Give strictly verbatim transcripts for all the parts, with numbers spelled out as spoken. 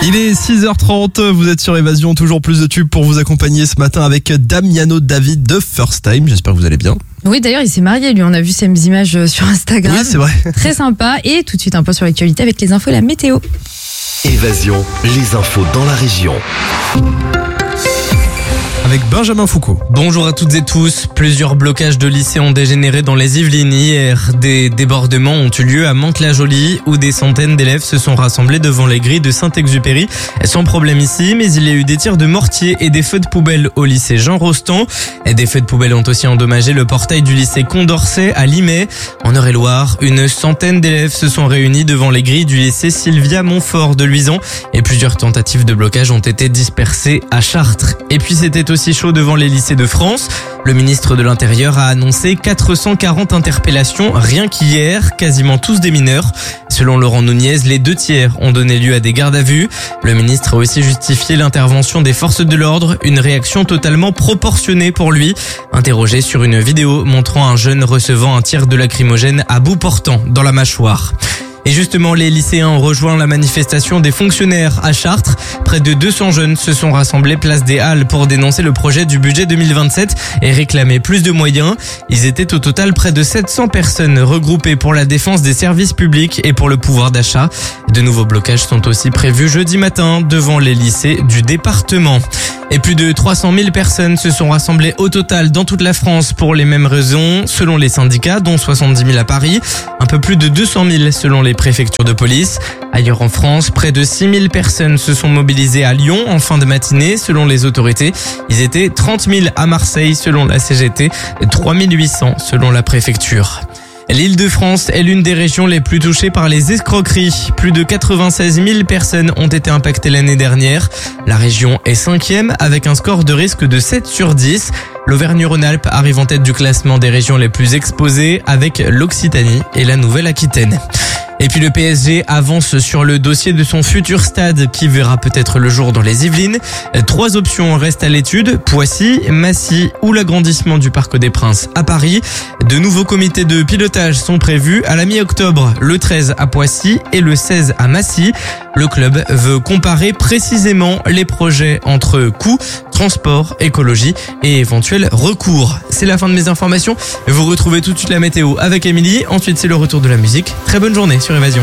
Il est six heures trente, vous êtes sur Évasion, toujours plus de tubes pour vous accompagner ce matin avec Damiano David de First Time. J'espère que vous allez bien. Oui, d'ailleurs, il s'est marié, lui. On a vu ses images sur Instagram. Oui, c'est vrai. Très sympa. Et tout de suite, un point sur l'actualité avec les infos et la météo. Évasion, les infos dans la région. Avec Benjamin Foucault. Bonjour à toutes et tous. Plusieurs blocages de lycées ont dégénéré dans les Yvelines hier. Des débordements ont eu lieu à Mantes-la-Jolie où des centaines d'élèves se sont rassemblés devant les grilles de Saint-Exupéry. Sans problème ici, mais il y a eu des tirs de mortier et des feux de poubelle au lycée Jean Rostand. Et des feux de poubelle ont aussi endommagé le portail du lycée Condorcet à Limay. En Eure-et-Loire, une centaine d'élèves se sont réunis devant les grilles du lycée Sylvia Montfort de Luison et plusieurs tentatives de blocage ont été dispersées à Chartres. Et puis c'était aussi chaud devant les lycées de France. Le ministre de l'Intérieur a annoncé quatre cent quarante interpellations rien qu'hier, quasiment tous des mineurs. Selon Laurent Nunez, les deux tiers ont donné lieu à des gardes à vue. Le ministre a aussi justifié l'intervention des forces de l'ordre, une réaction totalement proportionnée pour lui. Interrogé sur une vidéo montrant un jeune recevant un tir de lacrymogène à bout portant dans la mâchoire. Et justement, les lycéens ont rejoint la manifestation des fonctionnaires à Chartres. Près de deux cents jeunes se sont rassemblés place des Halles pour dénoncer le projet du budget deux mille vingt-sept et réclamer plus de moyens. Ils étaient au total près de sept cents personnes regroupées pour la défense des services publics et pour le pouvoir d'achat. De nouveaux blocages sont aussi prévus jeudi matin devant les lycées du département. Et plus de trois cent mille personnes se sont rassemblées au total dans toute la France pour les mêmes raisons, selon les syndicats, dont soixante-dix mille à Paris, un peu plus de deux cent mille selon les préfectures de police. Ailleurs en France, près de six mille personnes se sont mobilisées à Lyon en fin de matinée, selon les autorités. Ils étaient trente mille à Marseille, selon la C G T, et trois mille huit cents selon la préfecture. L'Île-de-France est l'une des régions les plus touchées par les escroqueries. Plus de quatre-vingt-seize mille personnes ont été impactées l'année dernière. La région est cinquième avec un score de risque de sept sur dix. L'Auvergne-Rhône-Alpes arrive en tête du classement des régions les plus exposées avec l'Occitanie et la Nouvelle-Aquitaine. Et puis le P S G avance sur le dossier de son futur stade qui verra peut-être le jour dans les Yvelines. Trois options restent à l'étude, Poissy, Massy ou l'agrandissement du Parc des Princes à Paris. De nouveaux comités de pilotage sont prévus à la mi-octobre, le treize à Poissy et le seize à Massy. Le club veut comparer précisément les projets entre coûts, transport, écologie et éventuels recours. C'est la fin de mes informations. Vous retrouvez tout de suite la météo avec Émilie. Ensuite, c'est le retour de la musique. Très bonne journée sur Évasion.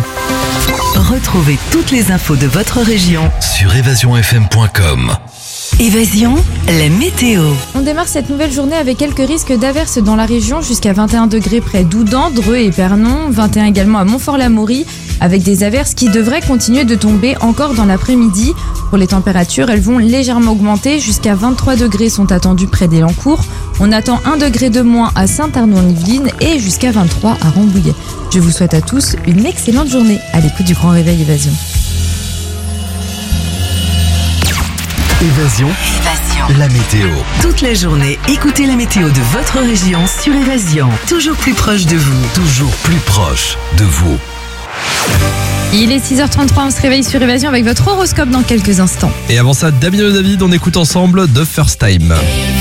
Retrouvez toutes les infos de votre région Sur évasion f m point com. Évasion, la météo. On démarre cette nouvelle journée avec quelques risques d'averses dans la région jusqu'à vingt et un degrés près d'Oudan, Dreux et Pernon, vingt et un également à Montfort-l'Amaury, avec des averses qui devraient continuer de tomber encore dans l'après-midi. Pour les températures, elles vont légèrement augmenter, jusqu'à vingt-trois degrés sont attendus près d'Élancourt. On attend un degré de moins à Saint-Arnaud-en-Yvelines et jusqu'à vingt-trois à Rambouillet. Je vous souhaite à tous une excellente journée à l'écoute du Grand Réveil Évasion. Évasion, Évasion. la météo. Toute la journée, écoutez la météo de votre région sur Évasion. Toujours plus proche de vous. Toujours plus proche de vous. Il est six heures trente-trois, on se réveille sur Évasion avec votre horoscope dans quelques instants. Et avant ça, Damiano David, on écoute ensemble The First Time.